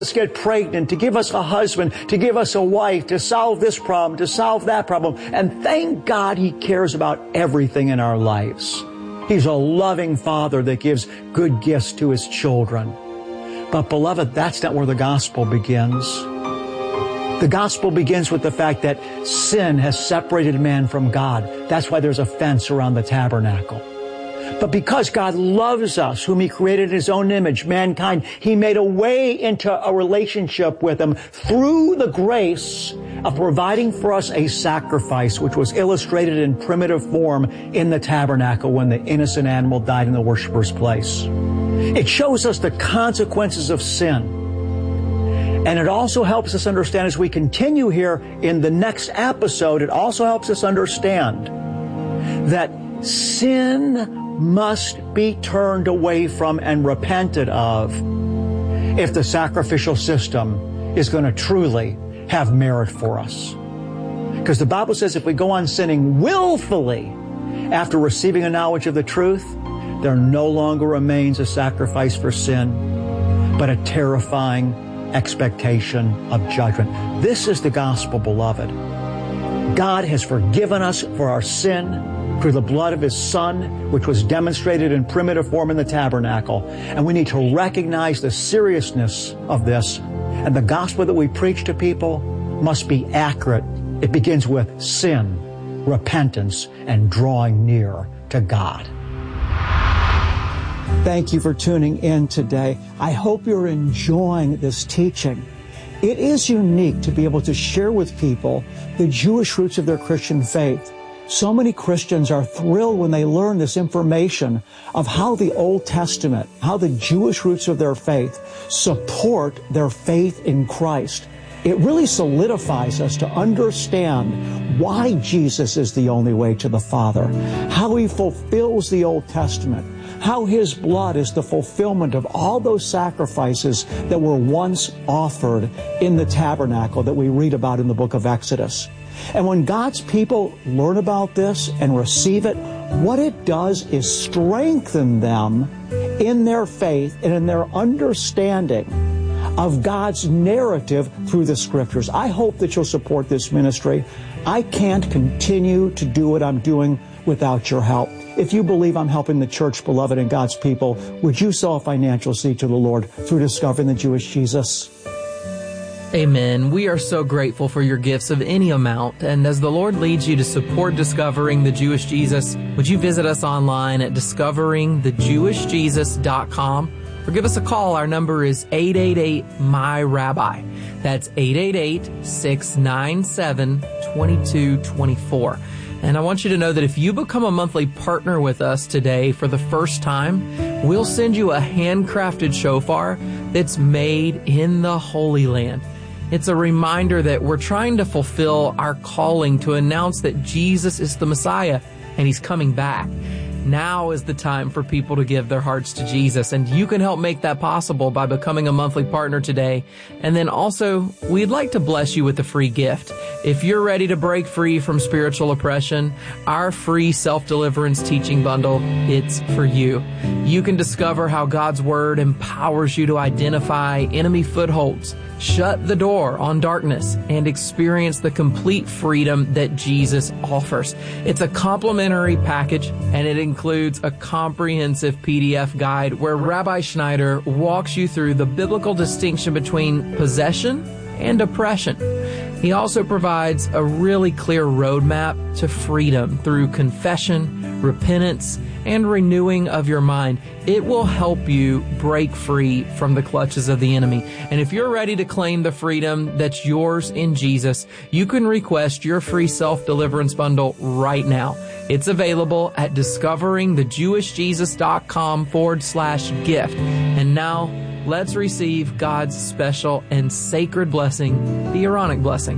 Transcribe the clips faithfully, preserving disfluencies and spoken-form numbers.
us get pregnant, to give us a husband, to give us a wife, to solve this problem, to solve that problem. And thank God He cares about everything in our lives. He's a loving Father that gives good gifts to His children. But beloved, that's not where the gospel begins. The gospel begins with the fact that sin has separated man from God. That's why there's a fence around the tabernacle. But because God loves us, whom He created in His own image, mankind, He made a way into a relationship with Him through the grace of providing for us a sacrifice, which was illustrated in primitive form in the tabernacle when the innocent animal died in the worshiper's place. It shows us the consequences of sin. And it also helps us understand as we continue here in the next episode, it also helps us understand that sin must be turned away from and repented of if the sacrificial system is going to truly have merit for us. Because the Bible says if we go on sinning willfully after receiving a knowledge of the truth, there no longer remains a sacrifice for sin, but a terrifying expectation of judgment. This is the gospel, beloved. God has forgiven us for our sin through the blood of His Son, which was demonstrated in primitive form in the tabernacle. And we need to recognize the seriousness of this. And the gospel that we preach to people must be accurate. It begins with sin, repentance, and drawing near to God. Thank you for tuning in today. I hope you're enjoying this teaching. It is unique to be able to share with people the Jewish roots of their Christian faith. So many Christians are thrilled when they learn this information of how the Old Testament, how the Jewish roots of their faith support their faith in Christ. It really solidifies us to understand why Jesus is the only way to the Father, how He fulfills the Old Testament, how His blood is the fulfillment of all those sacrifices that were once offered in the tabernacle that we read about in the book of Exodus. And when God's people learn about this and receive it, what it does is strengthen them in their faith and in their understanding of God's narrative through the Scriptures. I hope that you'll support this ministry. I can't continue to do what I'm doing without your help. If you believe I'm helping the church, beloved, and God's people, would you sow a financial seed to the Lord through discovering the Jewish Jesus? Amen. We are so grateful for your gifts of any amount. And as the Lord leads you to support Discovering the Jewish Jesus, would you visit us online at discovering the jewish jesus dot com or give us a call. Our number is eight eight eight, M Y Rabbi. That's eight eight eight, six nine seven, two two two four. And I want you to know that if you become a monthly partner with us today for the first time, we'll send you a handcrafted shofar that's made in the Holy Land. It's a reminder that we're trying to fulfill our calling to announce that Jesus is the Messiah and He's coming back. Now is the time for people to give their hearts to Jesus, and you can help make that possible by becoming a monthly partner today. And then also, we'd like to bless you with a free gift. If you're ready to break free from spiritual oppression, our free self-deliverance teaching bundle, it's for you. You can discover how God's Word empowers you to identify enemy footholds, shut the door on darkness, and experience the complete freedom that Jesus offers. It's a complimentary package, and it includes a comprehensive P D F guide where Rabbi Schneider walks you through the biblical distinction between possession and oppression. He also provides a really clear roadmap to freedom through confession, repentance, and renewing of your mind. It will help you break free from the clutches of the enemy. And if you're ready to claim the freedom that's yours in Jesus, you can request your free self-deliverance bundle right now. It's available at discovering the jewish jesus dot com forward slash gift. And now, let's receive God's special and sacred blessing, the Aaronic blessing.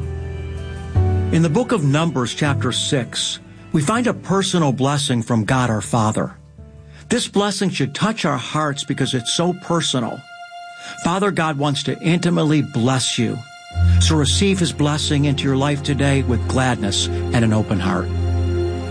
In the book of Numbers, chapter six, we find a personal blessing from God our Father. This blessing should touch our hearts because it's so personal. Father God wants to intimately bless you. So receive His blessing into your life today with gladness and an open heart.